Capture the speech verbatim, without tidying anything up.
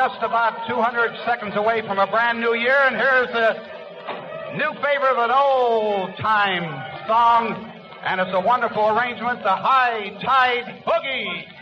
just about two hundred seconds away from a brand new year, and here's a new favorite of an old-time song, and it's a wonderful arrangement, the High Tide Boogie.